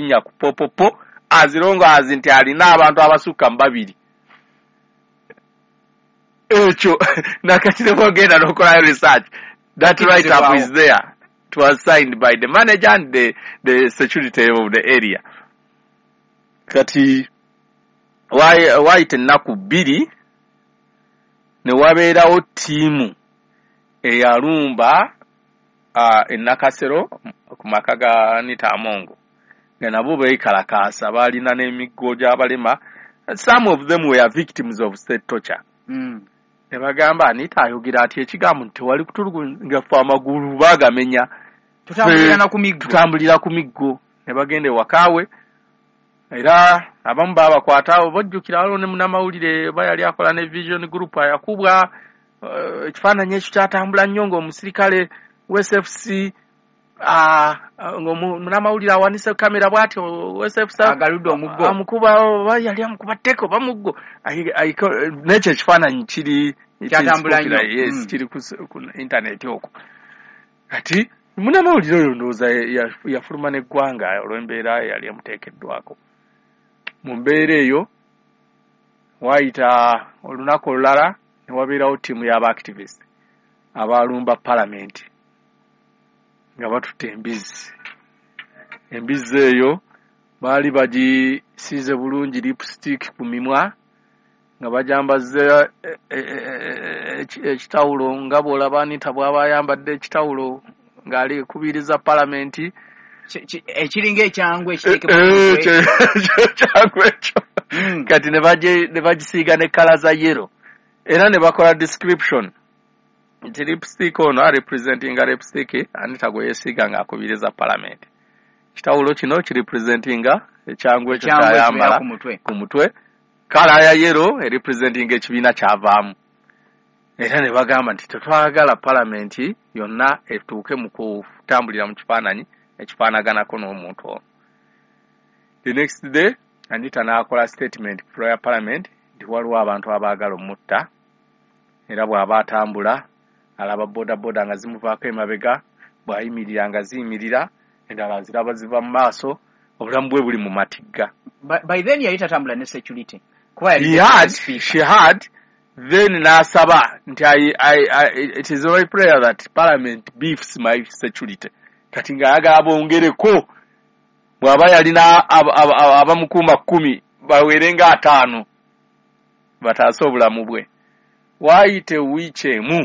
azifunya ku popopo azirongoazi nti alina abantu abasukka mu babiri ekyo nakati ne bwogenda n'okolayo research that write up is there. It was signed by the manager and the security of the area. Kati waite ennaku bbiri ne wabeerawo ttiimu eyalumba Nakasero ku maka ga Anita Amongo nga nabo beekalakaasa baalina n'emiggo gy'abalema. Some of them were victims of state torture. Ne bagamba Anita ayogera ati ekigambo nti tewali kutulugunga ffe amagulu baagamenya tutambulira ku miggo. Ne bagenda ewakaawe era abamu baabakwata bajjukira waliwo ne munnamawulire bayali akola ne vision group ayakubwa ekifaananyi ekyo kyatambula nnyo ng'omusirikale WSFC munnamawulire awanise kamera bw'atyo WSFC agaludde omuggo amukuba yali amukuba tteko bamuggo n'ekyo ekifaananyi kiri kyatambula nnyo kiri ku internet okwo. Kati munnamawulire oyo ndowooza yafuluma n'eggwanga olw'embeera yali emuteekeddwako. Mu mbeera eyo wayita olunaku olulala ne wabeerawo ttiimu y'aba-activist abaalumba palamenti nga batutte embizzi. Embizzi eyo baali bagisiize bulungi lipstick ku mimwa nga bajambaze ekitawulo nga bw'olaba Anita bw'aba ayambadde ekitawulo ng'ali kubiriza palamenti ekiringa ekyangwe kyangwe ekyo. Kati ne bagisiiga ne kala za yero era ne bakola description nti lipstick ono arepresentinga lipstick Anita gwe yeesiiga ng'akubiriza palamenti. Kitawulo kino kirepresentinga ekyangwe ekyo kyayambala ku mutwe. Kala ya yero erepresentinga ekibiina kyavaamu. Era ne bagamba nti tetwagala palamenti yonna etuuke mu kutambulira mu kifaananyi ekifaanaganako n'omuntu ono. The next day Anita n'akola statement for parliament nti waliwo abantu abaagala omutta era bw'aba atambula alaba bodaboda nga zimuvaako emabega bw'ayimirira nga ziyimirira endala ziraba ziva mu maaso obulamu bwe buli mu matigga. By then yali tatambula ne security. She had then n'asaba nti it is my prayer that parliament beefs my security. Kati ng'ayagala bongereko bw'aba yalina abamukuuma 10 bawerenga 5 bataase obulamu bwe. Waayite wiiki emu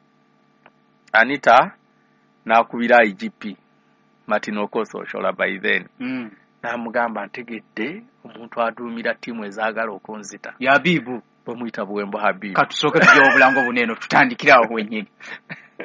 Anita n'akubira IGP Martin Okoth Oshola by then. N'amugamba ntegedde omuntu aduumira ttiimu ezaagala okunzita. Yabibu bamuyita Buwembo Habibu. Katusooke tujja obulango bunene tutandikira awo wennyini.